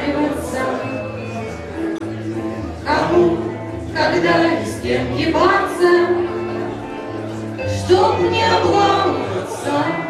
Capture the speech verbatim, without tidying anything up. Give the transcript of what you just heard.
договариваться, кому, когда и с кем ебаться, чтоб не обламываться.